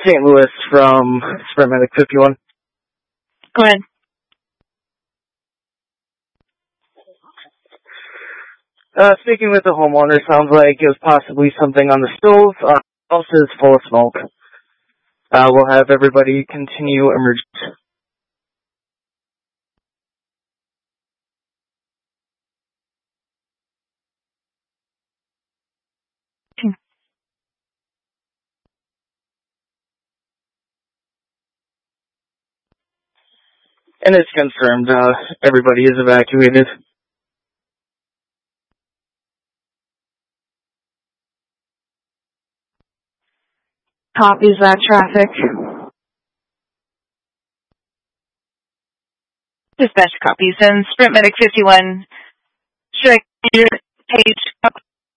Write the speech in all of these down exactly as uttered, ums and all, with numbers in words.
Saint Louis from Sprint Medic fifty-one. Go ahead. Uh, speaking with the homeowner, sounds like it was possibly something on the stove. Uh, house is full of smoke. Uh, we'll have everybody continue emergency. And it's confirmed, uh, everybody is evacuated. Copies that traffic. Dispatch copies. And Sprint Medic fifty-one, should I clear page?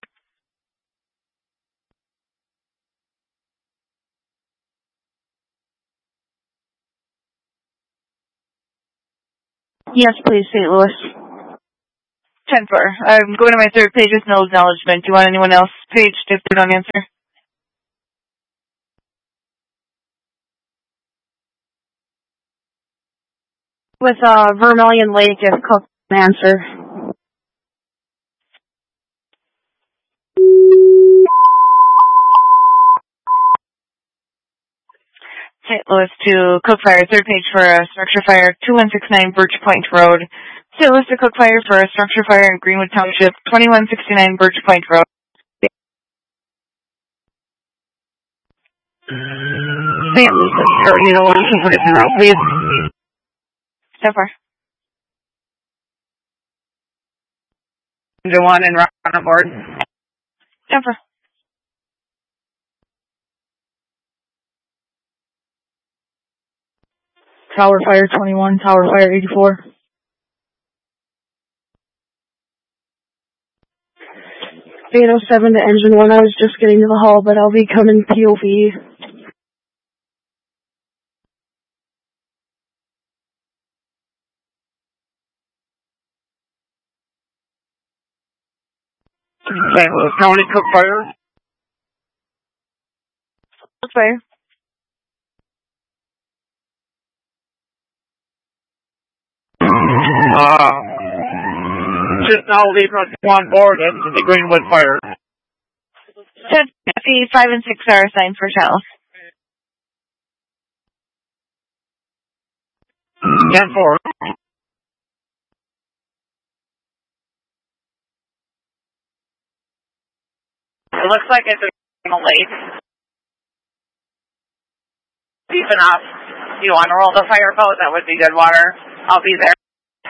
Yes, please, Saint Louis. ten four. I'm going to my third page with no acknowledgement. Do you want anyone else page if they don't answer? With uh, Vermilion Lake if Cook can answer. Saint Louis to Cook Fire, third page for a structure fire, two one six nine Birch Point Road. Saint Louis to Cook Fire for a structure fire in Greenwood Township, twenty-one sixty-nine Birch Point Road. Saint Louis, you know what I'm saying, please. So far. The one in rock on the board. So far. Tower Fire twenty-one, Tower Fire eighty-four. eight oh seven to Engine one, I was just getting to the hall, but I'll be coming P O V. Saint Louis County Cook Fire. Cook Fire. Uh, just now leaving on board into the Greenwood Fire. F E five and six are assigned for Taos. ten four. It looks like it's a lake. Deep enough. You want to roll the fireboat? That would be good water. I'll be there.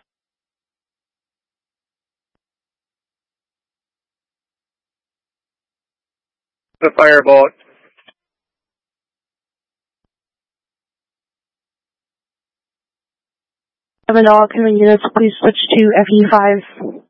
The fireboat. Seven all coming units, please switch to F E five.